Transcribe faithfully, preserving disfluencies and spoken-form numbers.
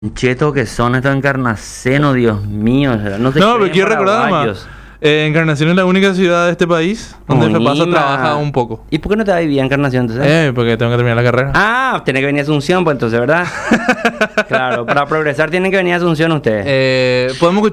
Cheto que son estos Encarnación, Dios mío. No, se No, pero creen quiero recordar paraguayos. nomás. Eh, Encarnación es la única ciudad de este país donde FEPASA Unima. trabaja un poco. ¿Y por qué no te vas a vivir a Encarnación entonces? Eh, porque tengo que terminar la carrera. Ah, tiene que venir a Asunción, pues entonces, ¿verdad? Claro, para progresar tienen que venir a Asunción ustedes. Eh, podemos